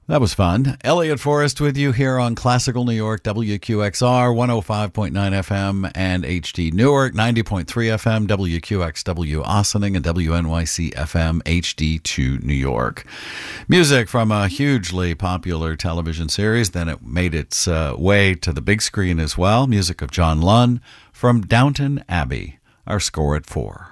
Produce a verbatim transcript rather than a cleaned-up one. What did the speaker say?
That was fun. Elliot Forrest with you here on Classical New York, W Q X R, one oh five point nine F M, and H D Newark, ninety point three F M, W Q X W Ossining, and W N Y C F M, H D two New York. Music from a hugely popular television series, then it made its uh, way to the big screen as well. Music of John Lunn from Downton Abbey, our score at four.